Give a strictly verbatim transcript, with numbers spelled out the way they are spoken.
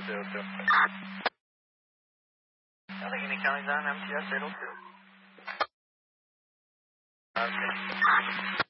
zero two. Allegheny County's on M T S eight oh two. Okay.